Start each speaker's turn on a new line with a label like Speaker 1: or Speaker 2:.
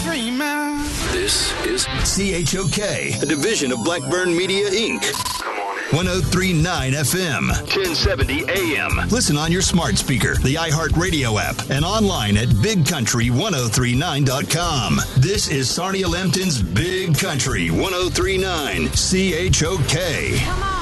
Speaker 1: dreaming.
Speaker 2: This is CHOK, a division of Blackburn Media, Inc. 103.9 FM, 1070 AM. Listen on your smart speaker, the iHeartRadio app, and online at BigCountry1039.com. This is Sarnia Lambton's Big Country 103.9 CHOK.